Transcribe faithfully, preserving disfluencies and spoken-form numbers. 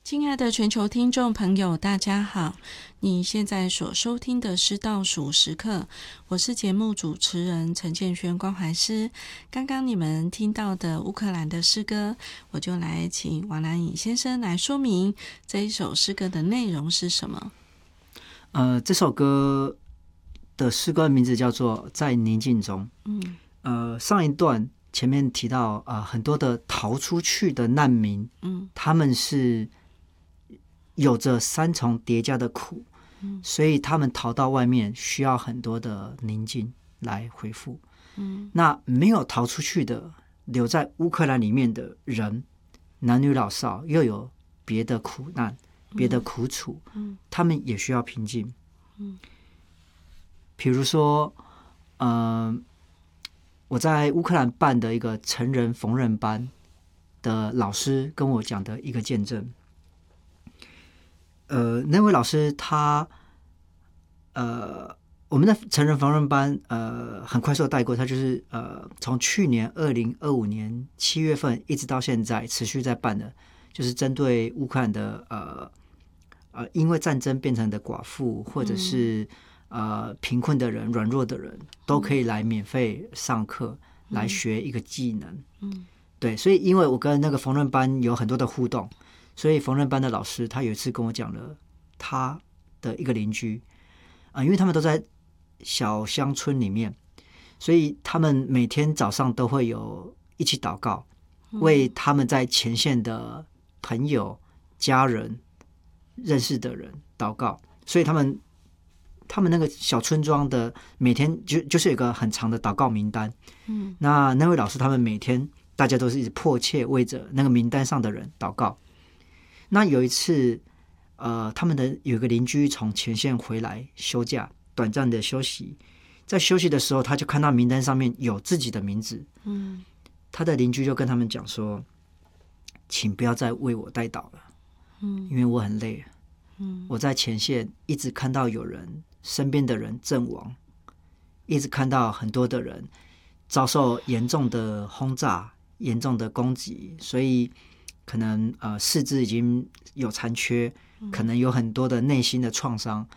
亲爱的全球听众朋友，大家好！你现在所收听的是倒数时刻，我是节目主持人陈建轩关怀师。刚刚你们听到的乌克兰的诗歌，我就来请王南颖先生来说明这一首诗歌的内容是什么。 呃，这首歌的诗歌名字叫做《在宁静中》。 嗯， 呃，上一段前面提到，呃，很多的逃出去的难民， 嗯， 他们是有着三重叠加的苦， 嗯， 所以他们逃到外面需要很多的宁静来恢复。 嗯， 那没有逃出去的，留在乌克兰里面的人，男女老少又有别的苦难、别的苦楚， 嗯， 他们也需要平静。 嗯， 比如说，呃，我在乌克兰办的一个成人缝纫班的老师跟我讲的一个见证。呃，那位老师他，呃，我们的成人缝纫班，呃，很快速的带过，他就是呃，从去年二零二五年七月份一直到现在持续在办的，就是针对乌克兰的呃呃，因为战争变成的寡妇，或者是、嗯、呃贫困的人、软弱的人，都可以来免费上课、嗯、来学一个技能。 嗯， 对，所以因为我跟那个缝纫班有很多的互动。所以缝纫班的老师他有一次跟我讲了他的一个邻居啊、呃，因为他们都在小乡村里面，所以他们每天早上都会有一起祷告，为他们在前线的朋友、家人、认识的人祷告。所以他们他们那个小村庄的每天就就是有一个很长的祷告名单。 嗯， 那那位老师他们每天大家都是一直迫切为着那个名单上的人祷告。那有一次，呃，他们的有一个邻居从前线回来休假，短暂的休息，在休息的时候，他就看到名单上面有自己的名字。 嗯， 他的邻居就跟他们讲说：“请不要再为我代祷了， 嗯， 因为我很累。 嗯， 我在前线一直看到有人身边的人阵亡，一直看到很多的人遭受严重的轰炸、严重的攻击，所以。”可能呃四肢已经有残缺，可能有很多的内心的创伤，